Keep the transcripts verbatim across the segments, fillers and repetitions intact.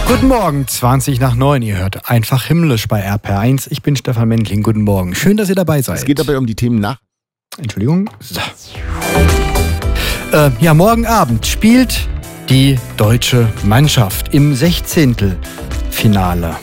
Guten Morgen, zwanzig nach neun. Ihr hört einfach himmlisch bei R P R eins. Ich bin Stefan Mendling. Guten Morgen. Schön, dass ihr dabei seid. Es geht dabei um die Themen nach... Entschuldigung. So. Äh, ja, morgen Abend spielt die deutsche Mannschaft im Sechzehntelfinale.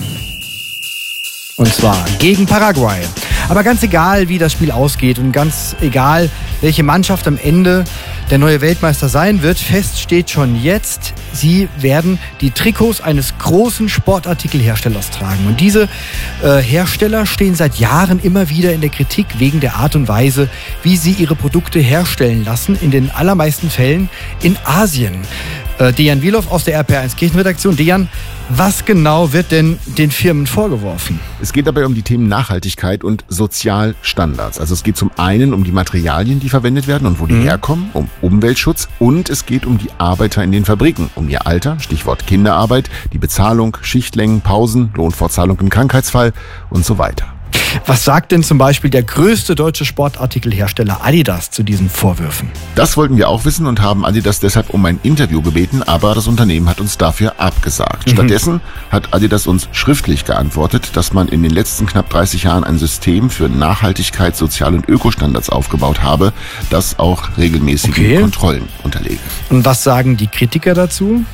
Und zwar gegen Paraguay. Aber ganz egal, wie das Spiel ausgeht und ganz egal, welche Mannschaft am Ende der neue Weltmeister sein wird, fest steht schon jetzt, sie werden die Trikots eines großen Sportartikelherstellers tragen. Und diese äh, Hersteller stehen seit Jahren immer wieder in der Kritik wegen der Art und Weise, wie sie ihre Produkte herstellen lassen, in den allermeisten Fällen in Asien. Äh, Dejan Wilow aus der R P R eins Kirchenredaktion. Dejan, was genau wird denn den Firmen vorgeworfen? Es geht dabei um die Themen Nachhaltigkeit und Sozialstandards. Also es geht zum einen um die Materialien, die verwendet werden und wo die mhm. herkommen, um Umweltschutz, und es geht um die Arbeiter in den Fabriken, um ihr Alter, Stichwort Kinderarbeit, die Bezahlung, Schichtlängen, Pausen, Lohnfortzahlung im Krankheitsfall und so weiter. Was sagt denn zum Beispiel der größte deutsche Sportartikelhersteller Adidas zu diesen Vorwürfen? Das wollten wir auch wissen und haben Adidas deshalb um ein Interview gebeten, aber das Unternehmen hat uns dafür abgesagt. Mhm. Stattdessen hat Adidas uns schriftlich geantwortet, dass man in den letzten knapp dreißig Jahren ein System für Nachhaltigkeit, Sozial- und Ökostandards aufgebaut habe, das auch regelmäßigen okay. Kontrollen unterlege. Und was sagen die Kritiker dazu?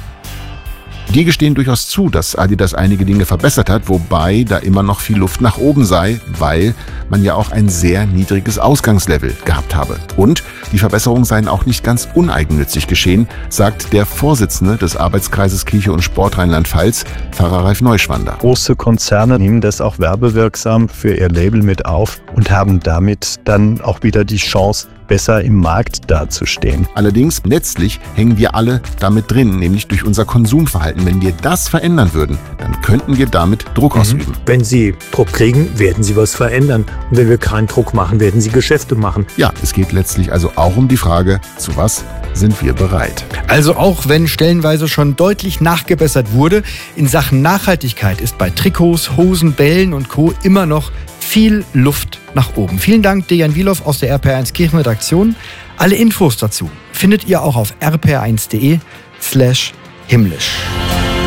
Die gestehen durchaus zu, dass Adidas einige Dinge verbessert hat, wobei da immer noch viel Luft nach oben sei, weil man ja auch ein sehr niedriges Ausgangslevel gehabt habe. Und die Verbesserungen seien auch nicht ganz uneigennützig geschehen, sagt der Vorsitzende des Arbeitskreises Kirche und Sport Rheinland-Pfalz, Pfarrer Ralf Neuschwander. Große Konzerne nehmen das auch werbewirksam für ihr Label mit auf und haben damit dann auch wieder die Chance, besser im Markt dazustehen. Allerdings, letztlich hängen wir alle damit drin, nämlich durch unser Konsumverhalten. Wenn wir das verändern würden, dann könnten wir damit Druck mhm. ausüben. Wenn Sie Druck kriegen, werden Sie was verändern. Und wenn wir keinen Druck machen, werden Sie Geschäfte machen. Ja, es geht letztlich also auch um die Frage, zu was sind wir bereit? Also auch wenn stellenweise schon deutlich nachgebessert wurde, in Sachen Nachhaltigkeit ist bei Trikots, Hosen, Bällen und Co. immer noch viel Luft nach oben. Vielen Dank, Dejan Wilow aus der R P R eins Kirchenredaktion. Alle Infos dazu findet ihr auch auf r p r eins punkt de slash himmlisch.